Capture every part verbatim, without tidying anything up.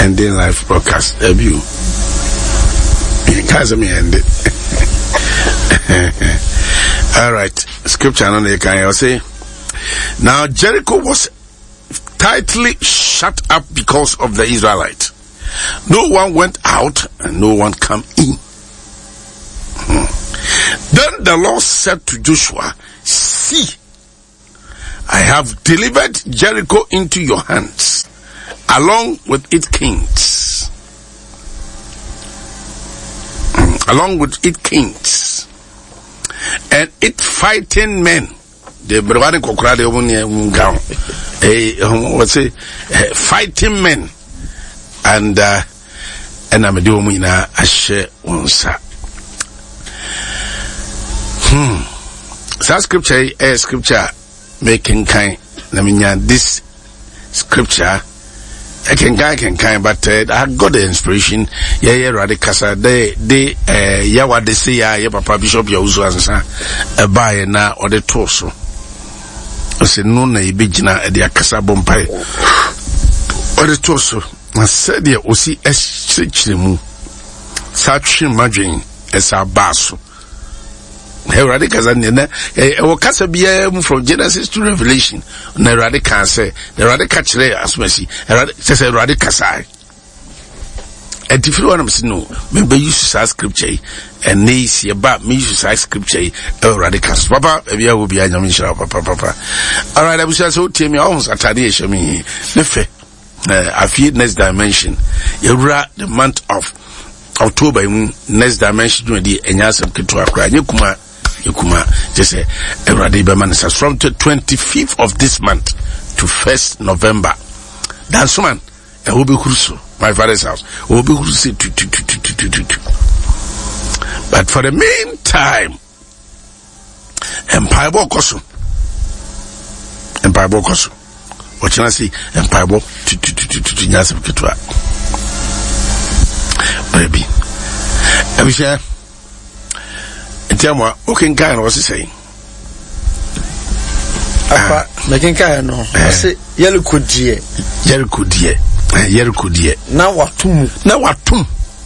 ending live broadcast. Have you? Can't me end it. All right. Scripture on the can say. Now Jericho was tightly shut up because of the Israelites. No one went out and no one came in. Hmm. Then the Lord said to Joshua, see, I have delivered Jericho into your hands, along with its kings. Along with its kings. And its fighting men. The Brevani Kokra, the what's it? Fighting men. And, uh, and I'm doing a share one, sir. Hmm. So scripture, a scripture making kind. I mean, this scripture, I can kind, can kind, but uh, I got the inspiration. Yeah, yeah, radicasa. They, they, uh, yeah, what they say, yeah, yeah, Papa Bishop, ya uzu ansa, a buy na or the torso. I say, no, na ibijina, a dia casa bompai. Or the torso. I said, yeah, osi eschimu. Such imagine as a basso. Radicals and or Casabia from Genesis to Revelation. The radical say the radical as mercy. Says a radical side. And if you want to know, maybe you should say scripture and they see about me, you should say scripture or radicals. Papa, maybe I will be a young papa, papa. All right, I was just so tell me almost at a show me. Nefe, I feel next dimension. You write the month of October in next dimension. You the Enyasam Kitua cry. You come. Yukuma, just say, from the twenty-fifth of this month to first November. That's man, it will be Hurusu, my father's house. It will be Hurusu. But for the meantime, Empire Bokosu. Empire Bokosu. What can I say? Empire Bok to to to to to Nyasam Kitua. Baby. Every share. Tell me, okay, kind what's he saying? Apa, making kind no. I say, yellow could dear, yellow could dear, yellow could dear. Now what tum? Now what tum?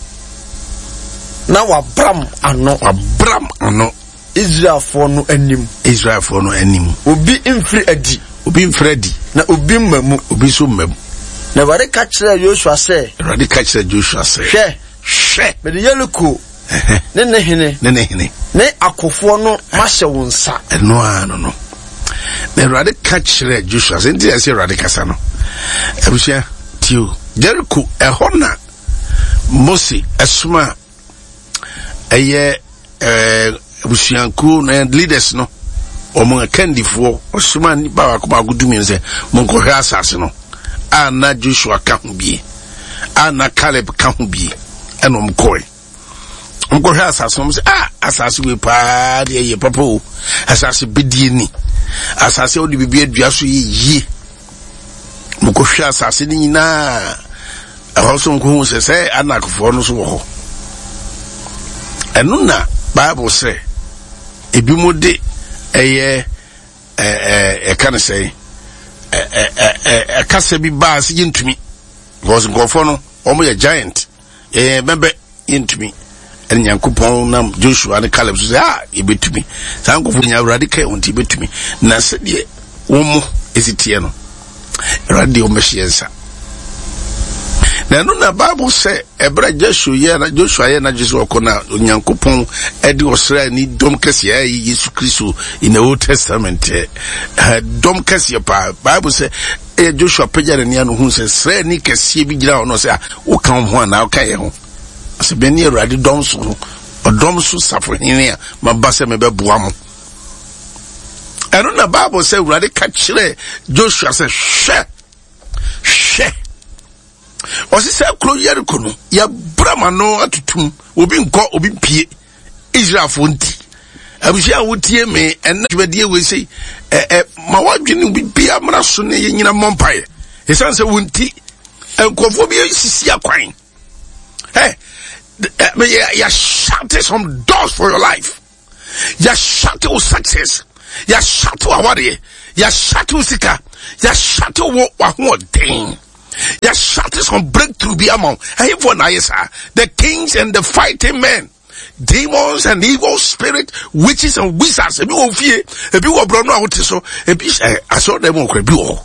Now what bram and no, a bram and no. Israel for no enim. Israel for no enim. Ubi in free edi. Ubi in Freddy. Na ubi memu. Ubi so mem. Na wade catch Joshua say. Wade catch Joshua say. Share. Share. But the yellow cool. Ne ne hene ne ne hene ne akofo no mahye wonsa eno ano no na rade catch Joshua senti ya se rade kasa no abusia tio Jericho ehona Mose esuma eye eh abusianku na leaders no omo kandifo osuma ni ba akoma agudumi nse monko hwa asase no ana Joshua ka ho bie ana Caleb ka ho bie eno mkoi Uncle has some say, ah, assassin we party, ye papa, assassin bidini, assassin would be a just ye. Mukosha assassin na a wholesome who says, say, I'm not for no so. And Nuna, Bible say, a bimode, a year, a can say, a Cassabi bars into me, was Gofono, only a giant, a member into me. And Yankupon nam Joshua and Caleb say, ah, you bet to me. Sanko for your radical won't bet to me. Nasa de Omo is it Tiano. Radio Messiasa. Now, no, Bible say, a brother Joshua, Joshua, and Joshua Kona, Yankupon, Eddie Osra, need Dom Cassia, Yesu Christu in the Old Testament. Dom Cassia, Bible say, Joshua Peja and Yanu who says, Sre Nika Sibija, no, say, O come one, now, Kayo. Se beni radi domso o domso safo hinia mabase mebe buamu eno na Bible say radi kachire Joshua say she she o si say kro Jericho no ya brama no atutum obi nko obi pie Israel fo nti abusia wotie me ena dwedie we say eh eh ma wadwene bi bia mra so ne nyina mompae esan say wonti enkofo bi sisi akwan hey I mean, you're shouting some doors for your life. You're shouting with success. You're shouting with worry. You're shouting with sika. You're shouting with what thing. You're shouting promises on breakthrough be among. The kings and the fighting men, demons and evil spirit, witches and wizards. Ebi wo fie, ebi wo bro no ahote so, ebi I saw them on krebi wo.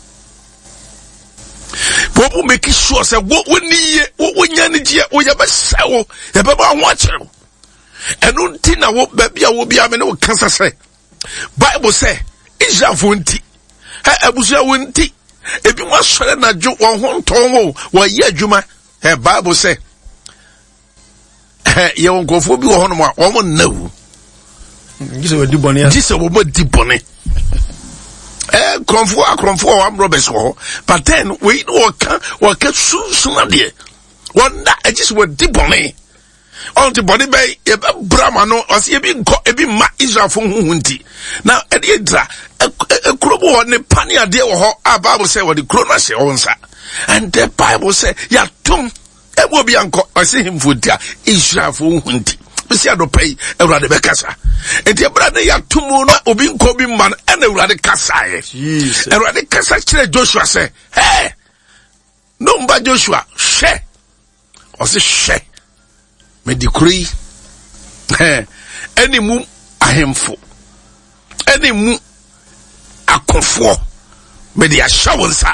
Bobo make sure say wo woni wo wonya ne je wo ya be sewo, ya be ba ho enu nti na wo ba bia wo bia me ne wo kansa say Bible say Israel nti ha abusia wo nti ebi mo asore na dwo won ho nton wo wo ye adwuma he Bible say eh ye won kofo bi wo ho no ma wo mo nawu gise wo di bone ya gise wo mo di bone eh konfo akronfo wa Roberts wo but then we no kan wo ka sunsun ade won da gise wo di bone on the body bay brahma no o se ebi nko ebi ma Israel fo hu nti now e dey dra e krobo won ne pani ade wo ho a Bible say what the krona se onsa and the Bible say ya tum e wo bi anko o se him fo dia Israel fo hu nti be se ado pay Ewurade be kasa enti Ewurade ya tum no obi nko bi man e na Ewurade kasa ye Jesus Ewurade kasa kire Joshua say hey no mba Joshua she o se she me decree eh any mu ahemfo any mu akofo me dia shawansa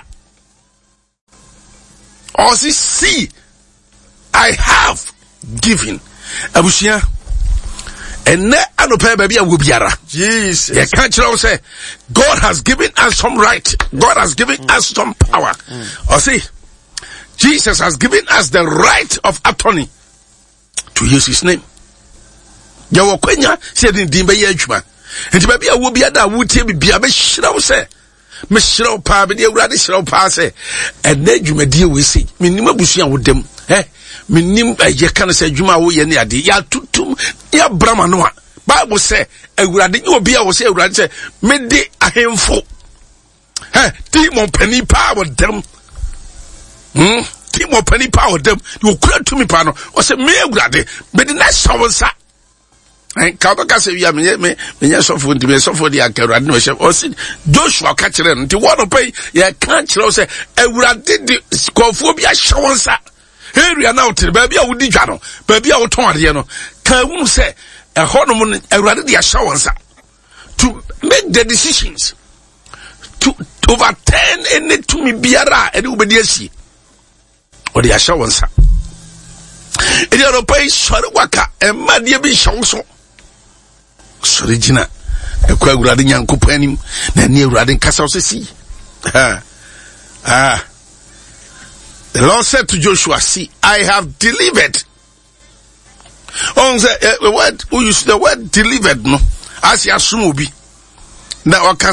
or see I have given abusia enne anopa baby a wo biara Jesus ye can't you say God has given us some right, God has given mm. us some power mm. or see Jesus has given us the right of attorney to use his name. Yawo kwenya said in dimbe ye adwuma. Enti ba bia wo bia da wo tie bia be hyiraw se. Me hyiraw pa be de Ewurade hyiraw pa se. Ena adwuma die we se. Minim abusua wo dem. Eh? Minim ye kan se adwuma wo ye ne ade. Ya tutum ya brama no a. Bible say Ewurade nye obi a wo se Ewurade se me de ahemfo. Eh? Ti mon pani pa wo dem. Hmm? Team of penny power them, you could to me pano, or say me Ewurade, but the next someone sa. And Kabaka say, ya me, me, me, suffer to me, suffer the Ewurade no shall, or see Joshua catch them, to want to pay, ya can't say, Ewurade the scophobia show sa. Here we are now till baby I would di jano, baby I would turn the no. Can you say, a hormone, Ewurade the show sa. To make the decisions, to overturn any to me biara, and obedience. Or the assurance. It is a pay Sharwaka and Madia be Shonso. Sorigina, a quag riding young companion, then near riding Castle Sea. Ah, ah. The Lord said to Joshua, see, I have delivered. On the uh, word, we use the word delivered, no, as Yasumubi. Now I can